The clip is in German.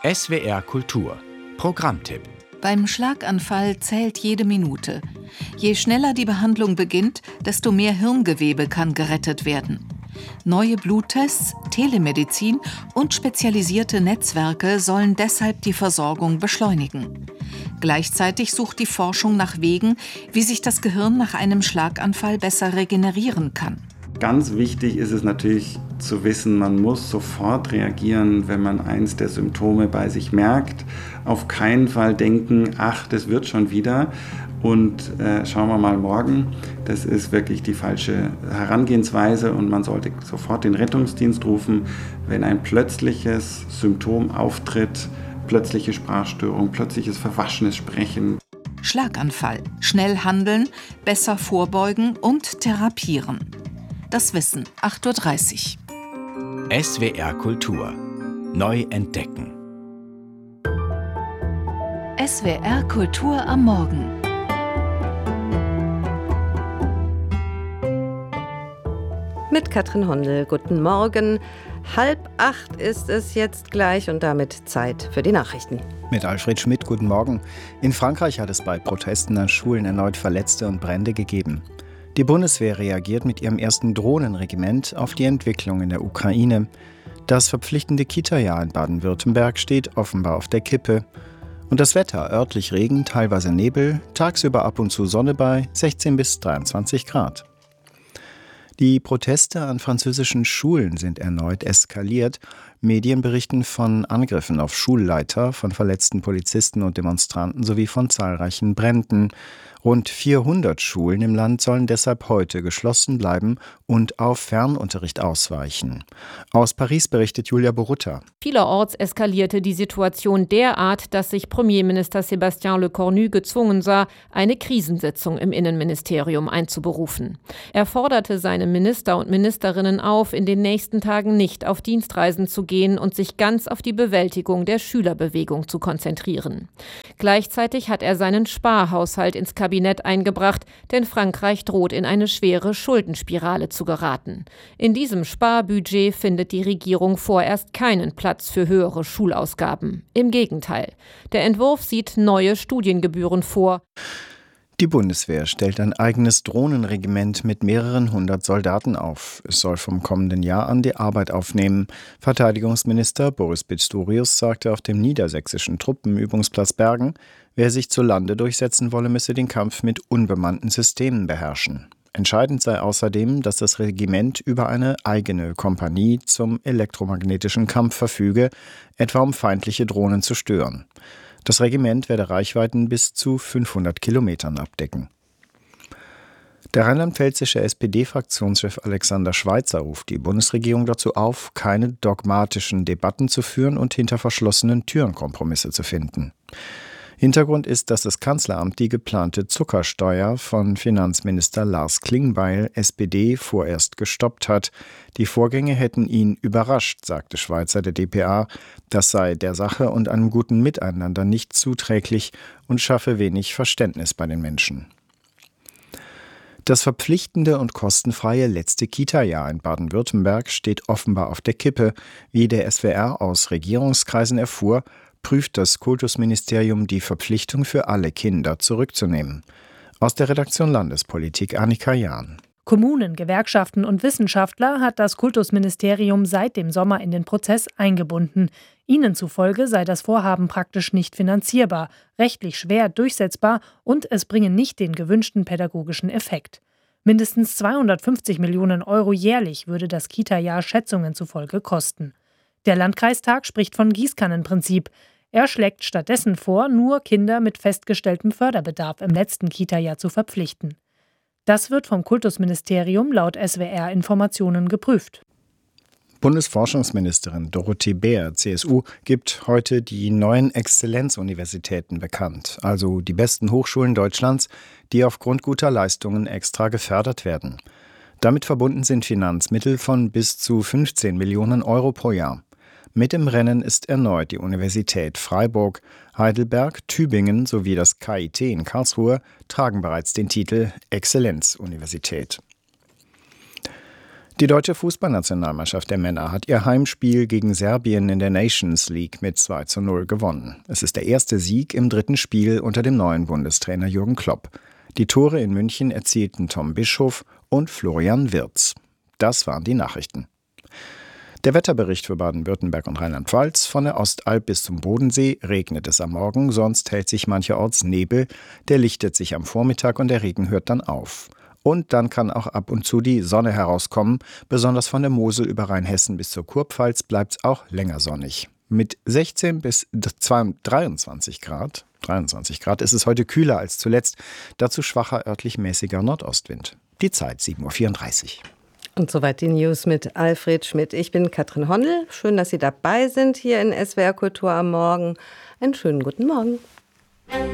SWR Kultur Programmtipp. Beim Schlaganfall zählt jede Minute. Je schneller die Behandlung beginnt, desto mehr Hirngewebe kann gerettet werden. Neue Bluttests, Telemedizin und spezialisierte Netzwerke sollen deshalb die Versorgung beschleunigen. Gleichzeitig sucht die Forschung nach Wegen, wie sich das Gehirn nach einem Schlaganfall besser regenerieren kann. Ganz wichtig ist es natürlich zu wissen, man muss sofort reagieren, wenn man eins der Symptome bei sich merkt. Auf keinen Fall denken, ach, das wird schon wieder und schauen wir mal morgen. Das ist wirklich die falsche Herangehensweise und man sollte sofort den Rettungsdienst rufen, wenn ein plötzliches Symptom auftritt, plötzliche Sprachstörung, plötzliches verwaschenes Sprechen. Schlaganfall. Schnell handeln, besser vorbeugen und therapieren. Das Wissen, 8.30 Uhr. SWR Kultur. Neu entdecken. SWR Kultur am Morgen. Mit Katrin Hondel. Guten Morgen. 7:30 ist es jetzt gleich und damit Zeit für die Nachrichten. Mit Alfred Schmidt, guten Morgen. In Frankreich hat es bei Protesten an Schulen erneut Verletzte und Brände gegeben. Die Bundeswehr reagiert mit ihrem ersten Drohnenregiment auf die Entwicklung in der Ukraine. Das verpflichtende Kita-Jahr in Baden-Württemberg steht offenbar auf der Kippe. Und das Wetter, örtlich Regen, teilweise Nebel, tagsüber ab und zu Sonne bei 16 bis 23 Grad. Die Proteste an französischen Schulen sind erneut eskaliert. Medien berichten von Angriffen auf Schulleiter, von verletzten Polizisten und Demonstranten sowie von zahlreichen Bränden. Rund 400 Schulen im Land sollen deshalb heute geschlossen bleiben und auf Fernunterricht ausweichen. Aus Paris berichtet Julia Borutta. Vielerorts eskalierte die Situation derart, dass sich Premierminister Sébastien Lecornu gezwungen sah, eine Krisensitzung im Innenministerium einzuberufen. Er forderte seine Minister und Ministerinnen auf, in den nächsten Tagen nicht auf Dienstreisen zu gehen und sich ganz auf die Bewältigung der Schülerbewegung zu konzentrieren. Gleichzeitig hat er seinen Sparhaushalt ins Kabinett eingebracht, denn Frankreich droht in eine schwere Schuldenspirale zu geraten. In diesem Sparbudget findet die Regierung vorerst keinen Platz für höhere Schulausgaben. Im Gegenteil. Der Entwurf sieht neue Studiengebühren vor. Die Bundeswehr stellt ein eigenes Drohnenregiment mit mehreren hundert Soldaten auf. Es soll vom kommenden Jahr an die Arbeit aufnehmen. Verteidigungsminister Boris Pistorius sagte auf dem niedersächsischen Truppenübungsplatz Bergen, wer sich zu Lande durchsetzen wolle, müsse den Kampf mit unbemannten Systemen beherrschen. Entscheidend sei außerdem, dass das Regiment über eine eigene Kompanie zum elektromagnetischen Kampf verfüge, etwa um feindliche Drohnen zu stören. Das Regiment werde Reichweiten bis zu 500 Kilometern abdecken. Der rheinland-pfälzische SPD-Fraktionschef Alexander Schweitzer ruft die Bundesregierung dazu auf, keine dogmatischen Debatten zu führen und hinter verschlossenen Türen Kompromisse zu finden. Hintergrund ist, dass das Kanzleramt die geplante Zuckersteuer von Finanzminister Lars Klingbeil, SPD, vorerst gestoppt hat. Die Vorgänge hätten ihn überrascht, sagte Schweitzer der dpa. Das sei der Sache und einem guten Miteinander nicht zuträglich und schaffe wenig Verständnis bei den Menschen. Das verpflichtende und kostenfreie letzte Kita-Jahr in Baden-Württemberg steht offenbar auf der Kippe. Wie der SWR aus Regierungskreisen erfuhr, prüft das Kultusministerium die Verpflichtung für alle Kinder zurückzunehmen. Aus der Redaktion Landespolitik Annika Jahn. Kommunen, Gewerkschaften und Wissenschaftler hat das Kultusministerium seit dem Sommer in den Prozess eingebunden. Ihnen zufolge sei das Vorhaben praktisch nicht finanzierbar, rechtlich schwer durchsetzbar und es bringe nicht den gewünschten pädagogischen Effekt. Mindestens 250 Millionen Euro jährlich würde das Kita-Jahr Schätzungen zufolge kosten. Der Landkreistag spricht von Gießkannenprinzip. Er schlägt stattdessen vor, nur Kinder mit festgestelltem Förderbedarf im letzten Kita-Jahr zu verpflichten. Das wird vom Kultusministerium laut SWR-Informationen geprüft. Bundesforschungsministerin Dorothee Bär, CSU, gibt heute die neuen Exzellenzuniversitäten bekannt, also die besten Hochschulen Deutschlands, die aufgrund guter Leistungen extra gefördert werden. Damit verbunden sind Finanzmittel von bis zu 15 Millionen Euro pro Jahr. Mit im Rennen ist erneut die Universität Freiburg. Heidelberg, Tübingen sowie das KIT in Karlsruhe tragen bereits den Titel Exzellenzuniversität. Die deutsche Fußballnationalmannschaft der Männer hat ihr Heimspiel gegen Serbien in der Nations League mit 2:0 gewonnen. Es ist der erste Sieg im 3. Spiel unter dem neuen Bundestrainer Jürgen Klopp. Die Tore in München erzielten Tom Bischof und Florian Wirtz. Das waren die Nachrichten. Der Wetterbericht für Baden-Württemberg und Rheinland-Pfalz: Von der Ostalb bis zum Bodensee regnet es am Morgen, sonst hält sich mancherorts Nebel, der lichtet sich am Vormittag und der Regen hört dann auf. Und dann kann auch ab und zu die Sonne herauskommen. Besonders von der Mosel über Rheinhessen bis zur Kurpfalz bleibt es auch länger sonnig. Mit 16 bis 23 Grad ist es heute kühler als zuletzt. Dazu schwacher örtlich mäßiger Nordostwind. Die Zeit 7:34 Uhr. Und soweit die News mit Alfred Schmidt. Ich bin Katrin Hondel. Schön, dass Sie dabei sind hier in SWR Kultur am Morgen. Einen schönen guten Morgen.